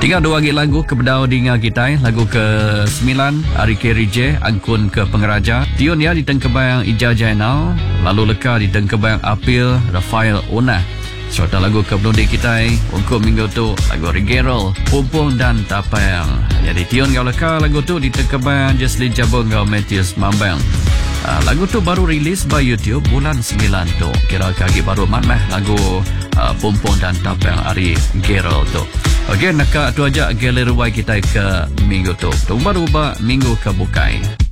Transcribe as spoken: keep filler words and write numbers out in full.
Tinggal dua lagi lagu kebedau dengan kita. Lagu ke sembilan Ari Kerije, Angkun ke Pengeraja. Tiun ya di Tengkebayang Ija Jainal. Lalu leka di Tengkebayang Apil Rafael Ona. Serta lagu ke Benundi kita untuk minggu tu lagu Rigero, Pumpung dan Tapayang. Jadi tiun kau leka lagu tu di Tengkebayang Jesli Jabung kau Matius Mambang. Uh, lagu tu baru rilis by YouTube bulan sembilan tu. Kira kaki baru manmeh lagu uh, Pumpung dan Tapayang Ari Gerald tu. Okey, nak tu aja galeri kita ke minggu tu. Tunggu baru ba minggu ke bukai.